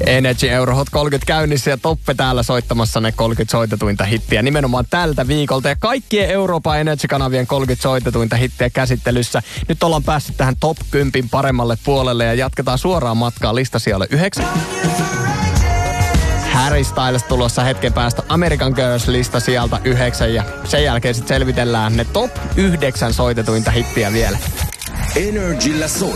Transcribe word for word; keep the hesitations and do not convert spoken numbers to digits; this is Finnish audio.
Energy Euro Hot kolmekymmentä käynnissä ja Toppe täällä soittamassa ne kolmekymmentä soitetuinta hittiä nimenomaan tältä viikolta. Ja kaikkien Euroopan Energy-kanavien kolmekymmentä soitetuinta hittiä käsittelyssä. Nyt ollaan päässyt tähän top kymmenen paremmalle puolelle ja jatketaan suoraan matkaa listasijalle yhdeksän. Harry Styles tulossa hetken päästä American Girls-lista sieltä yhdeksän ja sen jälkeen sitten selvitellään ne top yhdeksän soitetuinta hittiä vielä. Energillä soi.